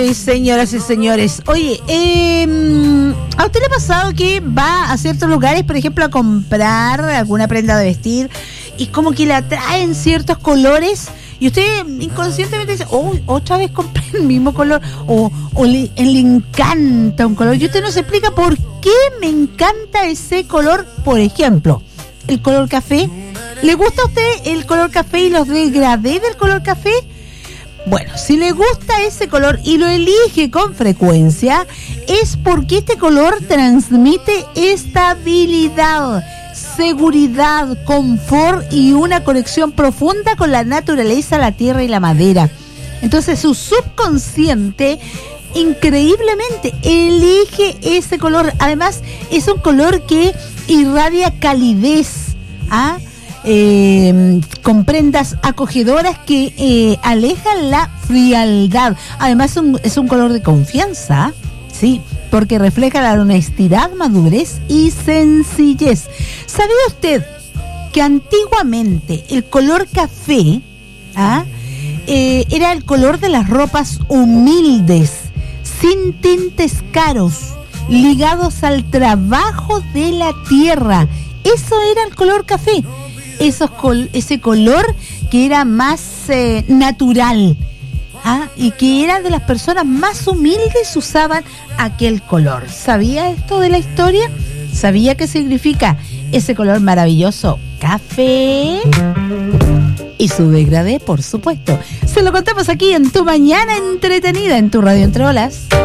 Ay, señoras y señores. Oye, ¿a usted le ha pasado que va a ciertos lugares, por ejemplo, a comprar alguna prenda de vestir y como que le atraen ciertos colores y usted inconscientemente dice, oh, otra vez compré el mismo color o le encanta un color y usted no se explica por qué me encanta ese color? Por ejemplo, el color café. ¿Le gusta a usted el color café y los degradés del color café? Bueno, si le gusta ese color y lo elige con frecuencia, es porque este color transmite estabilidad, seguridad, confort y una conexión profunda con la naturaleza, la tierra y la madera. Entonces su subconsciente increíblemente elige ese color. Además, es un color que irradia calidez, con prendas acogedoras que alejan la frialdad. Además es un color de confianza, sí, porque refleja la honestidad, madurez y sencillez. ¿Sabía usted que antiguamente el color café era el color de las ropas humildes, sin tintes caros, ligados al trabajo de la tierra? Eso era el color café. Ese color que era más natural, y que era de las personas más humildes usaban aquel color. ¿Sabía esto de la historia? ¿Sabía qué significa ese color maravilloso? Café y su degradé, por supuesto. Se lo contamos aquí en Tu Mañana Entretenida, en tu Radio Entre Olas.